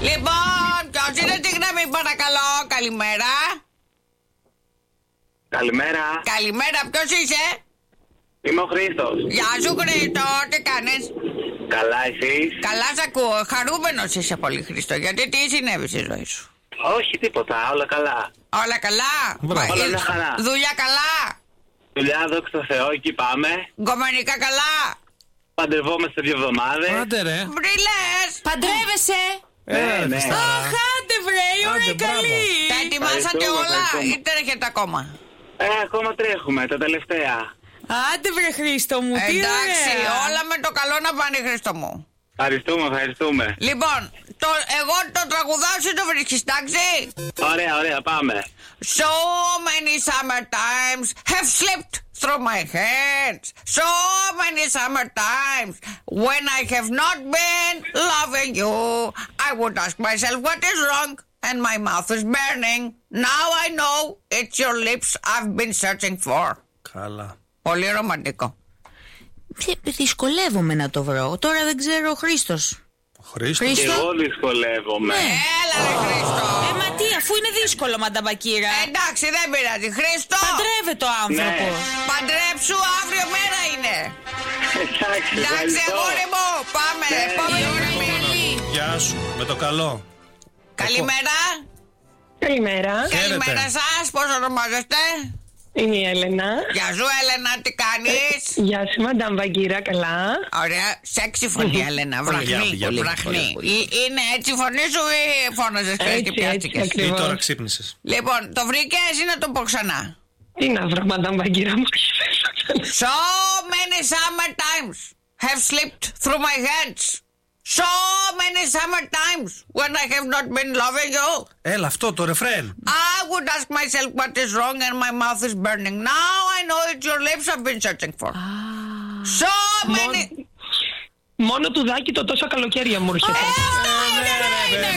Λοιπόν, ποιος είναι τη γραμμή, παρακαλώ? Καλημέρα. Καλημέρα. Καλημέρα, ποιος είσαι? Είμαι ο Χρήστος. Γεια σου Χρήστο, τι κάνεις? Καλά, εσείς? Καλά σ' ακούω, χαρούμενος είσαι πολύ Χρήστο. Γιατί τι συνέβη στη ζωή σου? Όχι τίποτα, όλα καλά. Όλα καλά? Όλα μια χαρά. Δουλειά καλά? Δουλειά, δόξα τω Θεώ, εκεί πάμε. Γκομενικά καλά? Παντρευόμαστε 2 εβδομάδες. Άντε ρε. Μπριλές! Παντρεύεσαι! Ναι. Αχ, άντε βρε, η ώρα είναι καλή! Τα ετοιμάσατε όλα ευχαριστούμε. ή τρέχετε ακόμα? Ακόμα τρέχουμε, τα τελευταία. Άντε βρε Χρήστο μου, τι Εντάξει, ωραία! όλα με το καλό να πάνε Χρήστο μου. Ευχαριστούμε. Λοιπόν, εγώ το τραγουδάω, εσύ το βρίσκεις, εντάξει? Ωραία, πάμε. So many summer times have slipped through my hands. So many summer times when I have not been loving you. I would ask myself what is wrong and my mouth is burning. Now I know it's your lips I've been searching for. Καλά. Πολύ ρομαντικό. Δυσκολεύομαι να το βρω. Τώρα δεν ξέρω ο Χρήστος. Χρήστο. Και εγώ δυσκολεύομαι. Έλα ρε Χρήστο. Μα τι, αφού είναι δύσκολο μανταμπακύρα. Εντάξει, δεν πειράζει. Χρήστο, Παντρεύεται ο άνθρωπος. παντρέψου, αύριο μέρα είναι. Εντάξει, Εντάξει, αγόρι μου, πάμε. Επόμενη γραμμή. Γεια σου, με το καλό. Καλημέρα. Καλημέρα. Καλημέρα σας, πώς ονομάζεστε? Είμαι η Έλενα. Γεια σου Έλενα, τι κάνεις? Γεια σου, Μαντάμ Βαγκύρα, καλά. Ωραία, σεξι φωνή Έλενα, βραχνή, πολύ, βραχνή. Είναι έτσι η φωνή σου ή φώναζες χθες και πιάστηκες? Ή τώρα ξύπνησες? Λοιπόν, το βρήκες ή να το πω ξανά? Τι να βρω, Μαντάμ Βαγκύρα μου. So many summer times have slipped through my hands. So many summer times when I have not been loving you. Έλα αυτό το ρεφρέν. I would ask myself what is wrong and my mouth is burning. Now I know it's your lips I've been searching for. So many... Μόνο του Δάκη το τόσο καλοκαίρια μου έρχεται. Αυτό είναι!